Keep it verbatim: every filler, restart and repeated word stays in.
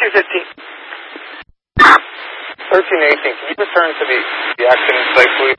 thirteen fifteen. thirteen eighteen, can you return to the, the accident site, please?